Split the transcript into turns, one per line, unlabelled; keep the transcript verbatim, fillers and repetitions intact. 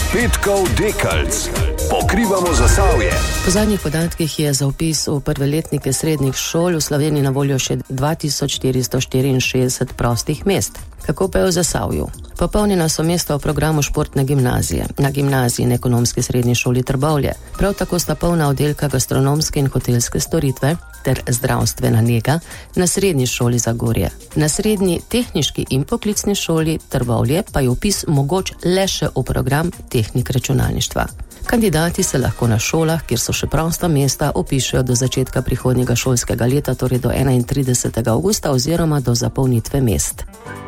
Petkov Dekalc. Pokrivamo Zasavje.
Po zadnjih podatkih je za vpis v prve letnike srednjih šol v Sloveniji na voljo še dva tisoč štiristo štiriinšestdeset prostih mest. Kako pa je v Zasavju? Popolnjena so mesta v programu športne gimnazije, na gimnaziji in ekonomski srednji šoli Trbovlje. Prav tako sta polna oddelka gastronomske in hotelske storitve ter zdravstvena nega na srednji šoli Zagorje. Na srednji tehniški in poklicni šoli Trbovlje pa je vpis mogoč le še v program tehnik računalništva. Kandidati se lahko na šolah, kjer so še prosta mesta, vpišejo do začetka prihodnjega šolskega leta, torej do enaintridesetega avgusta oziroma do zapolnitve mest.